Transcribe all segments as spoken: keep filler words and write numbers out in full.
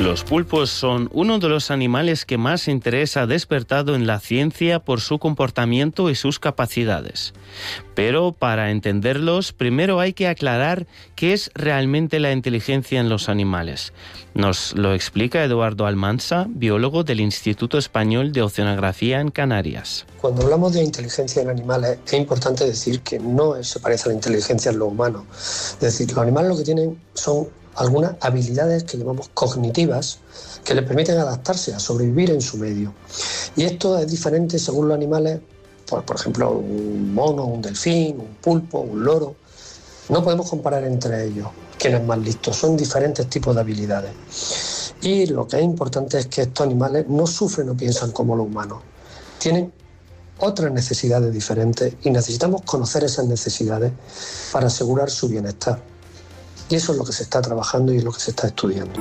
Los pulpos son uno de los animales que más interés ha despertado en la ciencia por su comportamiento y sus capacidades. Pero para entenderlos, primero hay que aclarar qué es realmente la inteligencia en los animales. Nos lo explica Eduardo Almansa, biólogo del Instituto Español de Oceanografía en Canarias. Cuando hablamos de inteligencia en animales, es importante decir que no se parece a la inteligencia en los humanos. Es decir, los animales lo que tienen son algunas habilidades que llamamos cognitivas que les permiten adaptarse a sobrevivir en su medio. Y esto es diferente según los animales, por, por ejemplo, un mono, un delfín, un pulpo, un loro. No podemos comparar entre ellos quién es más listo, son diferentes tipos de habilidades. Y lo que es importante es que estos animales no sufren o piensan como los humanos. Tienen otras necesidades diferentes y necesitamos conocer esas necesidades para asegurar su bienestar. Y eso es lo que se está trabajando y es lo que se está estudiando.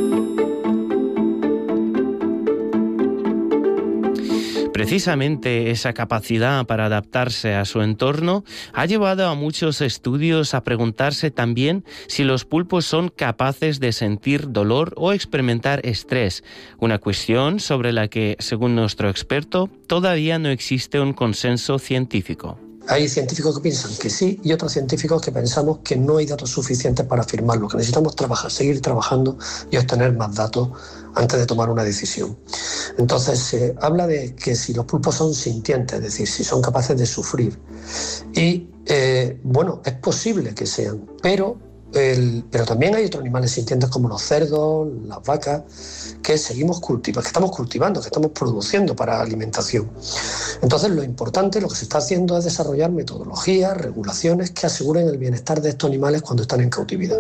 Precisamente esa capacidad para adaptarse a su entorno ha llevado a muchos estudios a preguntarse también si los pulpos son capaces de sentir dolor o experimentar estrés, una cuestión sobre la que, según nuestro experto, todavía no existe un consenso científico. Hay científicos que piensan que sí y otros científicos que pensamos que no hay datos suficientes para afirmarlo, que necesitamos trabajar, seguir trabajando y obtener más datos antes de tomar una decisión. Entonces se habla de que si los pulpos son sintientes, es decir, si son capaces de sufrir. Y eh, bueno, es posible que sean, pero, el, pero también hay otros animales sintientes como los cerdos, las vacas, que seguimos cultivando, que estamos cultivando, que estamos produciendo para alimentación. Entonces lo importante, lo que se está haciendo es desarrollar metodologías, regulaciones que aseguren el bienestar de estos animales cuando están en cautividad.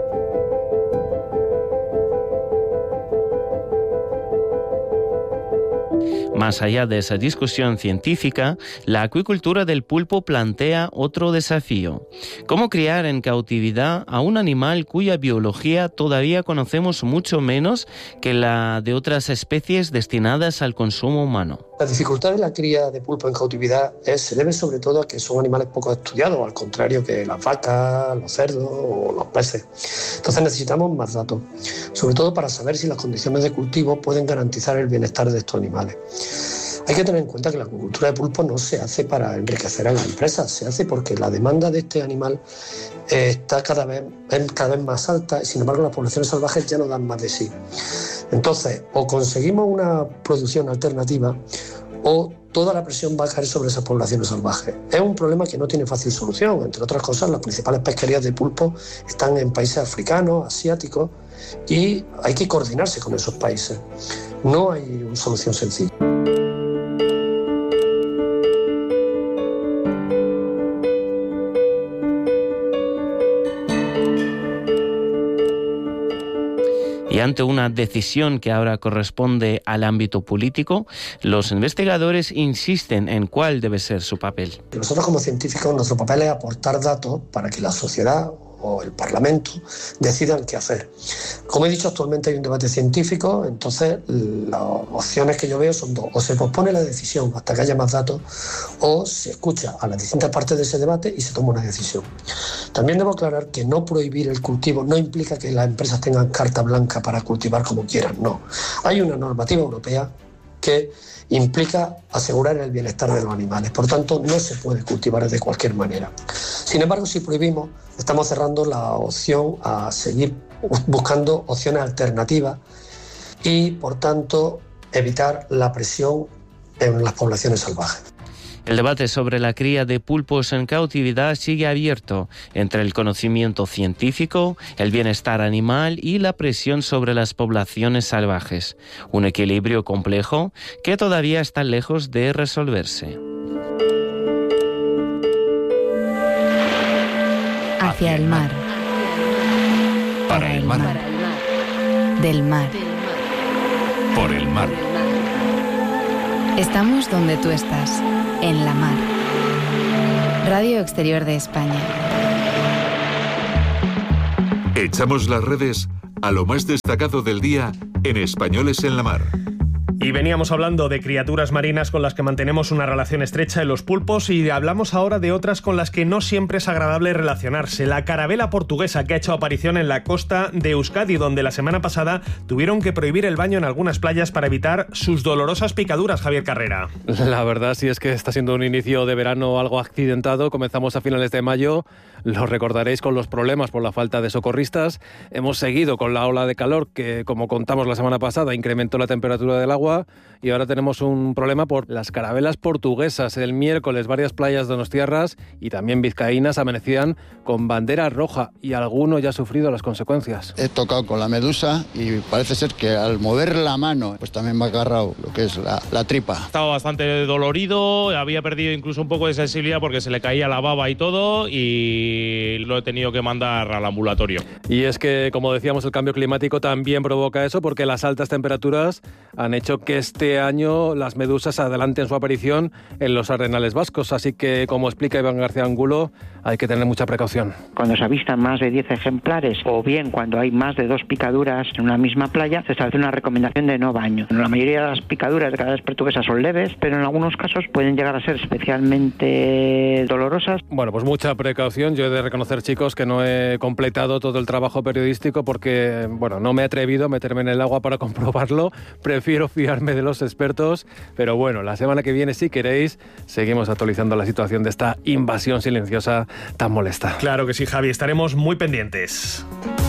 Más allá de esa discusión científica, la acuicultura del pulpo plantea otro desafío. ¿Cómo criar en cautividad a un animal cuya biología todavía conocemos mucho menos que la de otras especies destinadas al consumo humano? La dificultad de la cría de pulpo en cautividad es, se debe sobre todo a que son animales poco estudiados, al contrario que las vacas, los cerdos o los peces. Entonces necesitamos más datos, sobre todo para saber si las condiciones de cultivo pueden garantizar el bienestar de estos animales. Hay que tener en cuenta que la acuicultura de pulpo no se hace para enriquecer a las empresas, se hace porque la demanda de este animal eh, está cada vez, es cada vez más alta y sin embargo las poblaciones salvajes ya no dan más de sí. Entonces, o conseguimos una producción alternativa o toda la presión va a caer sobre esas poblaciones salvajes. Es un problema que no tiene fácil solución. Entre otras cosas, las principales pesquerías de pulpo están en países africanos, asiáticos, y hay que coordinarse con esos países. No hay una solución sencilla. Y ante una decisión que ahora corresponde al ámbito político, los investigadores insisten en cuál debe ser su papel. Nosotros como científicos, nuestro papel es aportar datos para que la sociedad o el Parlamento decidan qué hacer. Como he dicho, actualmente hay un debate científico, entonces las opciones que yo veo son dos. O se pospone la decisión hasta que haya más datos, o se escucha a las distintas partes de ese debate y se toma una decisión. También debo aclarar que no prohibir el cultivo no implica que las empresas tengan carta blanca para cultivar como quieran, no. Hay una normativa europea que implica asegurar el bienestar de los animales. Por tanto, no se puede cultivar de cualquier manera. Sin embargo, si prohibimos, estamos cerrando la opción a seguir buscando opciones alternativas y, por tanto, evitar la presión en las poblaciones salvajes. El debate sobre la cría de pulpos en cautividad sigue abierto entre el conocimiento científico, el bienestar animal y la presión sobre las poblaciones salvajes. Un equilibrio complejo que todavía está lejos de resolverse. Hacia el mar. Para el mar. Del mar. Por el mar. Estamos donde tú estás, en la mar. Radio Exterior de España. Echamos las redes a lo más destacado del día en Españoles en la Mar. Y veníamos hablando de criaturas marinas con las que mantenemos una relación estrecha en los pulpos y hablamos ahora de otras con las que no siempre es agradable relacionarse. La carabela portuguesa, que ha hecho aparición en la costa de Euskadi, donde la semana pasada tuvieron que prohibir el baño en algunas playas para evitar sus dolorosas picaduras. Javier Carrera. La verdad sí es que está siendo un inicio de verano algo accidentado. Comenzamos a finales de mayo, lo recordaréis, con los problemas por la falta de socorristas. Hemos seguido con la ola de calor que, como contamos la semana pasada, incrementó la temperatura del agua. Y ahora tenemos un problema por las carabelas portuguesas. El miércoles varias playas donostiarras y también vizcaínas amanecían con bandera roja y alguno ya ha sufrido las consecuencias. He tocado con la medusa y parece ser que al mover la mano pues también me ha agarrado lo que es la, la tripa. Estaba bastante dolorido, había perdido incluso un poco de sensibilidad porque se le caía la baba y todo y lo he tenido que mandar al ambulatorio. Y es que, como decíamos, el cambio climático también provoca eso porque las altas temperaturas han hecho que este año las medusas adelanten su aparición en los arenales vascos. Así que, como explica Iván García Angulo, hay que tener mucha precaución. Cuando se avistan más de diez ejemplares o bien cuando hay más de dos picaduras en una misma playa, se establece una recomendación de no baño. La mayoría de las picaduras de carabelas portuguesas son leves, pero en algunos casos pueden llegar a ser especialmente dolorosas. Bueno, pues mucha precaución. Yo he de reconocer, chicos, que no he completado todo el trabajo periodístico porque, bueno, no me he atrevido a meterme en el agua para comprobarlo. Prefiero fiarme de los expertos, pero bueno, la semana que viene, si queréis, seguimos actualizando la situación de esta invasión silenciosa tan molesta. Claro que sí, Javi, estaremos muy pendientes.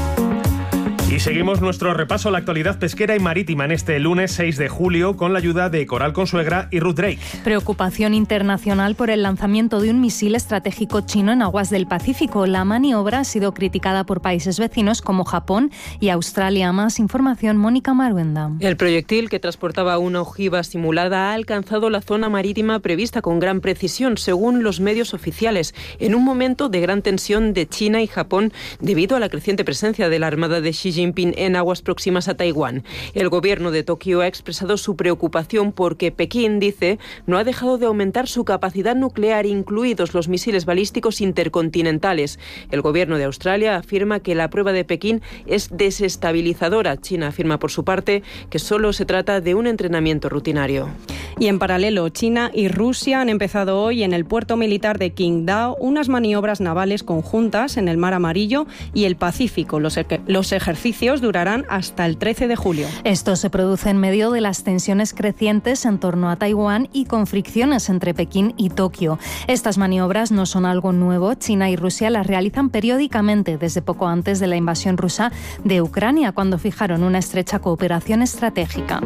Y seguimos nuestro repaso a la actualidad pesquera y marítima en este lunes seis de julio con la ayuda de Coral Consuegra y Ruth Drake. Preocupación internacional por el lanzamiento de un misil estratégico chino en aguas del Pacífico. La maniobra ha sido criticada por países vecinos como Japón y Australia. Más información, Mónica Maruenda. El proyectil, que transportaba una ojiva simulada, ha alcanzado la zona marítima prevista con gran precisión, según los medios oficiales, en un momento de gran tensión de China y Japón debido a la creciente presencia de la Armada de Xi Jinping en aguas próximas a Taiwán. El gobierno de Tokio ha expresado su preocupación porque Pekín, dice, no ha dejado de aumentar su capacidad nuclear, incluidos los misiles balísticos intercontinentales. El gobierno de Australia afirma que la prueba de Pekín es desestabilizadora. China afirma por su parte que solo se trata de un entrenamiento rutinario. Y en paralelo, China y Rusia han empezado hoy en el puerto militar de Qingdao unas maniobras navales conjuntas en el Mar Amarillo y el Pacífico. Los, e- los ejercicios durarán hasta el trece de julio. Esto se produce en medio de las tensiones crecientes en torno a Taiwán y con fricciones entre Pekín y Tokio. Estas maniobras no son algo nuevo. China y Rusia las realizan periódicamente desde poco antes de la invasión rusa de Ucrania, cuando fijaron una estrecha cooperación estratégica.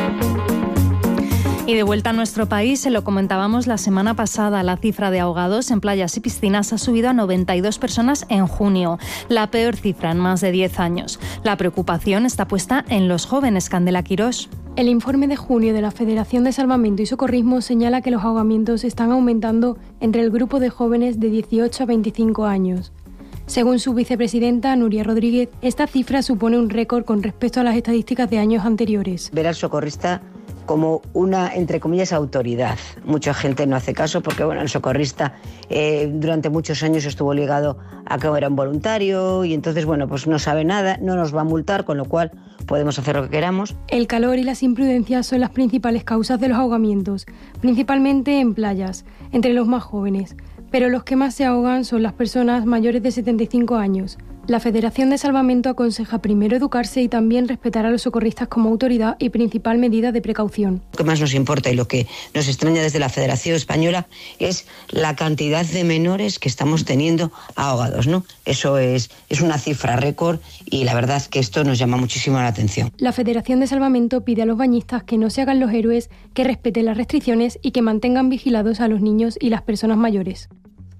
Y de vuelta a nuestro país, se lo comentábamos la semana pasada, la cifra de ahogados en playas y piscinas ha subido a noventa y dos personas en junio, la peor cifra en más de diez años. La preocupación está puesta en los jóvenes. Candela Quirós. El informe de junio de la Federación de Salvamento y Socorrismo señala que los ahogamientos están aumentando entre el grupo de jóvenes de dieciocho a veinticinco años. Según su vicepresidenta, Nuria Rodríguez, esta cifra supone un récord con respecto a las estadísticas de años anteriores. Ver al socorrista como una, entre comillas, autoridad. Mucha gente no hace caso porque, bueno, el socorrista eh, durante muchos años estuvo ligado a que era un voluntario y entonces, bueno, pues no sabe nada, no nos va a multar, con lo cual podemos hacer lo que queramos. El calor y las imprudencias son las principales causas de los ahogamientos, principalmente en playas, entre los más jóvenes. Pero los que más se ahogan son las personas mayores de setenta y cinco años. La Federación de Salvamento aconseja primero educarse y también respetar a los socorristas como autoridad y principal medida de precaución. Lo que más nos importa y lo que nos extraña desde la Federación Española es la cantidad de menores que estamos teniendo ahogados, ¿no? Eso es, es una cifra récord y la verdad es que esto nos llama muchísimo la atención. La Federación de Salvamento pide a los bañistas que no se hagan los héroes, que respeten las restricciones y que mantengan vigilados a los niños y las personas mayores.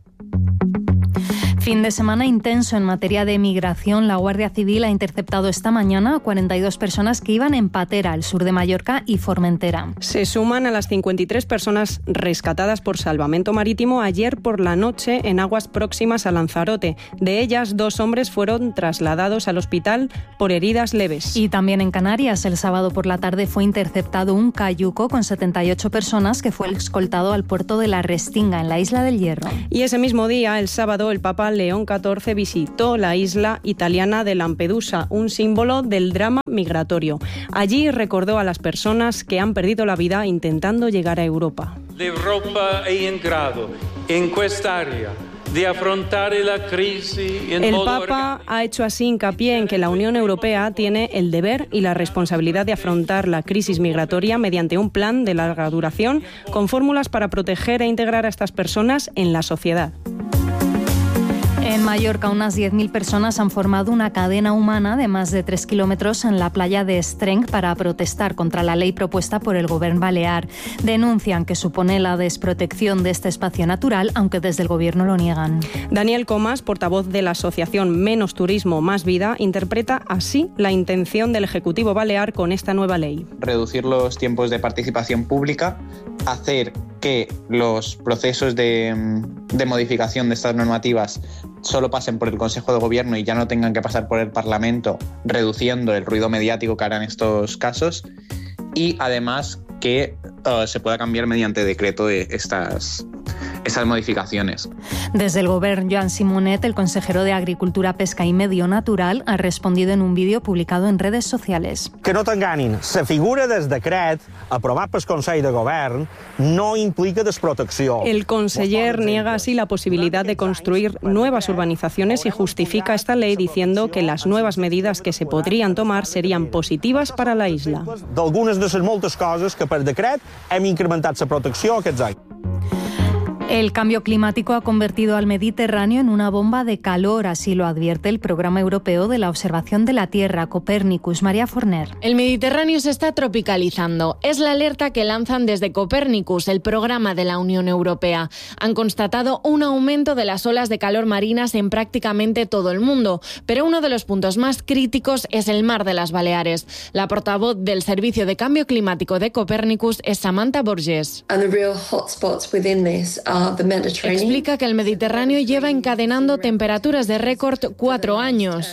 Fin de semana intenso en materia de migración. La Guardia Civil ha interceptado esta mañana a cuarenta y dos personas que iban en patera al sur de Mallorca y Formentera. Se suman a las cincuenta y tres personas rescatadas por Salvamento Marítimo ayer por la noche en aguas próximas a Lanzarote. De ellas, dos hombres fueron trasladados al hospital por heridas leves. Y también en Canarias, el sábado por la tarde fue interceptado un cayuco con setenta y ocho personas que fue escoltado al puerto de La Restinga, en la Isla del Hierro. Y ese mismo día, el sábado, el Papa León catorce visitó la isla italiana de Lampedusa, un símbolo del drama migratorio. Allí recordó a las personas que han perdido la vida intentando llegar a Europa. L'Europa è in grado, in quest'area, de afrontar la crisis. El Papa ha hecho así hincapié en que la Unión Europea tiene el deber y la responsabilidad de afrontar la crisis migratoria mediante un plan de larga duración con fórmulas para proteger e integrar a estas personas en la sociedad. En Mallorca, unas diez mil personas han formado una cadena humana de más de tres kilómetros en la playa de Estrenc para protestar contra la ley propuesta por el Gobierno balear. Denuncian que supone la desprotección de este espacio natural, aunque desde el Gobierno lo niegan. Daniel Comas, portavoz de la asociación Menos Turismo, Más Vida, interpreta así la intención del Ejecutivo balear con esta nueva ley. Reducir los tiempos de participación pública, hacer que los procesos de, de modificación de estas normativas solo pasen por el Consejo de Gobierno y ya no tengan que pasar por el Parlamento, reduciendo el ruido mediático que harán estos casos, y además que uh, se pueda cambiar mediante decreto de estas, estas modificaciones. Desde el Gobierno, Joan Simonet, el consejero de Agricultura, Pesca y Medio Natural, ha respondido en un vídeo publicado en redes sociales. Que no t'enganin, la figura del decret aprovat pel Consell de Govern no implica desprotecció. El conseller niega así la posibilidad de construir nuevas urbanizaciones y justifica esta ley diciendo que las nuevas medidas que se podrían tomar serían positivas para la isla. D'algunes de les moltes coses que per decret hem incrementat la protecció aquests anys. El cambio climático ha convertido al Mediterráneo en una bomba de calor, así lo advierte el Programa Europeo de la Observación de la Tierra, Copernicus. María Forner. El Mediterráneo se está tropicalizando. Es la alerta que lanzan desde Copernicus, el programa de la Unión Europea. Han constatado un aumento de las olas de calor marinas en prácticamente todo el mundo, pero uno de los puntos más críticos es el mar de las Baleares. La portavoz del Servicio de Cambio Climático de Copernicus es Samantha Borges. And the real hotspots within this are Explica que el Mediterráneo lleva encadenando temperaturas de récord cuatro años.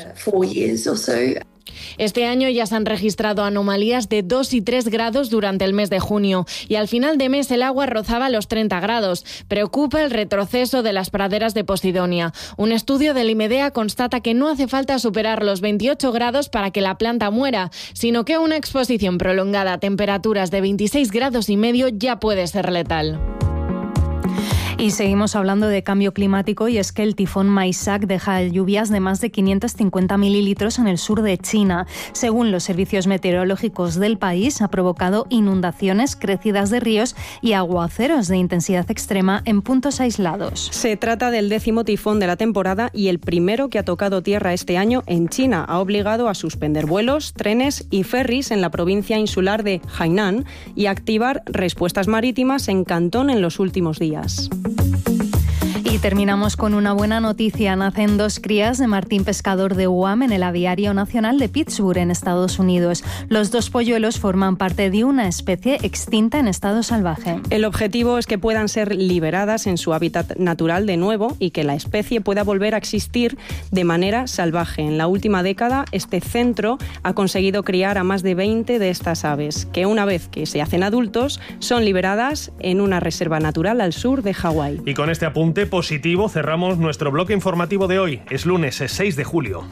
Este año ya se han registrado anomalías de dos y tres grados durante el mes de junio y al final de mes el agua rozaba los treinta grados. Preocupa el retroceso de las praderas de Posidonia. Un estudio del IMEDEA constata que no hace falta superar los veintiocho grados para que la planta muera, sino que una exposición prolongada a temperaturas de veintiséis grados y medio ya puede ser letal. Y seguimos hablando de cambio climático, y es que el tifón Maisak deja lluvias de más de quinientos cincuenta mililitros en el sur de China. Según los servicios meteorológicos del país, ha provocado inundaciones, crecidas de ríos y aguaceros de intensidad extrema en puntos aislados. Se trata del décimo tifón de la temporada y el primero que ha tocado tierra este año en China. Ha obligado a suspender vuelos, trenes y ferries en la provincia insular de Hainan y a activar respuestas marítimas en Cantón en los últimos días. Y terminamos con una buena noticia. Nacen dos crías de martín pescador de U A M en el Aviario Nacional de Pittsburgh, en Estados Unidos. Los dos polluelos forman parte de una especie extinta en estado salvaje. El objetivo es que puedan ser liberadas en su hábitat natural de nuevo y que la especie pueda volver a existir de manera salvaje. En la última década, este centro ha conseguido criar a más de veinte de estas aves, que una vez que se hacen adultos, son liberadas en una reserva natural al sur de Hawái. Y con este apunte positivo cerramos nuestro bloque informativo de hoy. Es lunes, es seis de julio.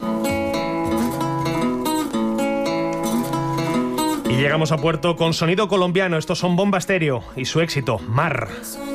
Y llegamos a puerto con sonido colombiano. Estos son Bomba Estéreo y su éxito, Mar.